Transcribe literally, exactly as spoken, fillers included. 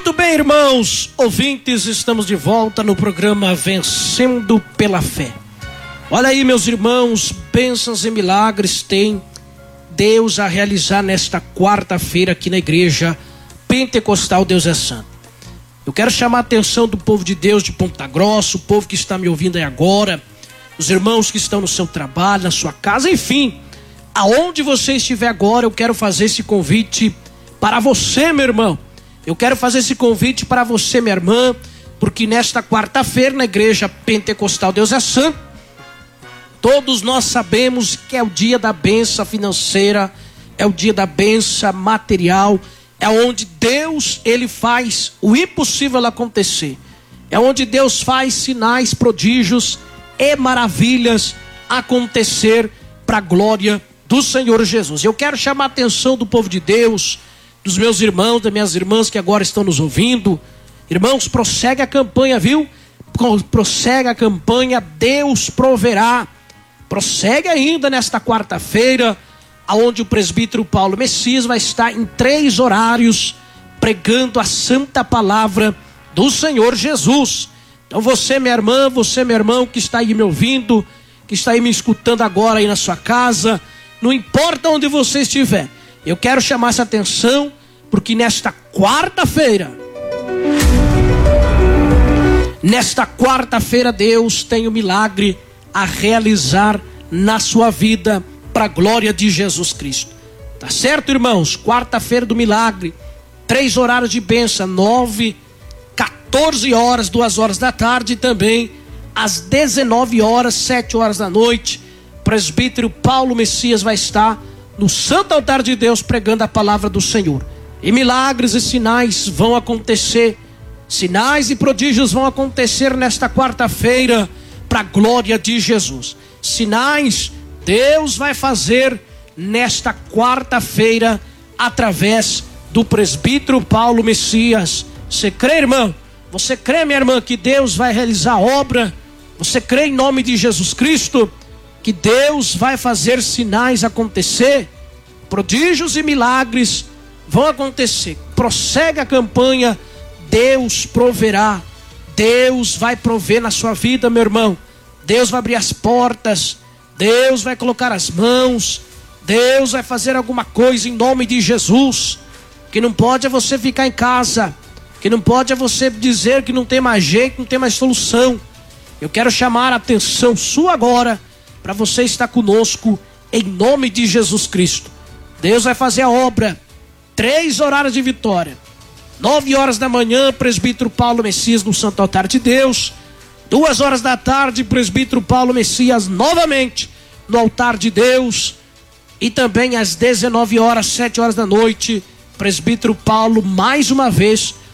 Muito bem, irmãos, ouvintes, estamos de volta no programa Vencendo pela Fé. Olha aí, meus irmãos, bênçãos e milagres tem Deus a realizar nesta quarta-feira aqui na igreja Pentecostal Deus é Santo. Eu quero chamar a atenção do povo de Deus de Ponta Grossa, o povo que está me ouvindo aí agora, os irmãos que estão no seu trabalho, na sua casa, enfim, aonde você estiver agora, eu quero fazer esse convite para você, meu irmão. Eu quero fazer esse convite para você, minha irmã, porque nesta quarta-feira na igreja Pentecostal Deus é Santo, todos nós sabemos que é o dia da bênção financeira, é o dia da bênção material, é onde Deus, ele faz o impossível acontecer, é onde Deus faz sinais, prodígios e maravilhas acontecer para a glória do Senhor Jesus. Eu quero chamar a atenção do povo de Deus, dos meus irmãos, das minhas irmãs que agora estão nos ouvindo. Irmãos, prossegue a campanha, viu? Prossegue a campanha, Deus proverá. Prossegue ainda nesta quarta-feira, aonde o presbítero Paulo Messias vai estar em três horários pregando a santa palavra do Senhor Jesus. Então você, minha irmã, você, meu irmão, que está aí me ouvindo, que está aí me escutando agora aí na sua casa, não importa onde você estiver, eu quero chamar essa atenção, porque nesta quarta-feira, nesta quarta-feira Deus tem um milagre a realizar na sua vida, para a glória de Jesus Cristo. Tá certo, irmãos? Quarta-feira do milagre, três horários de bênção, nove, quatorze horas, duas horas da tarde, e também às dezenove horas, sete horas da noite, presbítero Paulo Messias vai estar no santo altar de Deus pregando a palavra do Senhor. E milagres e sinais vão acontecer, sinais e prodígios vão acontecer nesta quarta-feira para a glória de Jesus. Sinais Deus vai fazer nesta quarta-feira através do presbítero Paulo Messias. Você crê, irmão? Você crê, minha irmã, que Deus vai realizar a obra? Você crê em nome de Jesus Cristo que Deus vai fazer sinais acontecer? Prodígios e milagres vão acontecer. Prossegue a campanha, Deus proverá. Deus vai prover na sua vida, meu irmão. Deus vai abrir as portas, Deus vai colocar as mãos, Deus vai fazer alguma coisa em nome de Jesus. Que não pode é você ficar em casa, que não pode é você dizer que não tem mais jeito, não tem mais solução. Eu quero chamar a atenção sua agora, para você estar conosco em nome de Jesus Cristo. Deus vai fazer a obra, três horários de vitória, nove horas da manhã, presbítero Paulo Messias no santo altar de Deus, duas horas da tarde, presbítero Paulo Messias novamente no altar de Deus, e também às dezenove horas, sete horas da noite, presbítero Paulo mais uma vez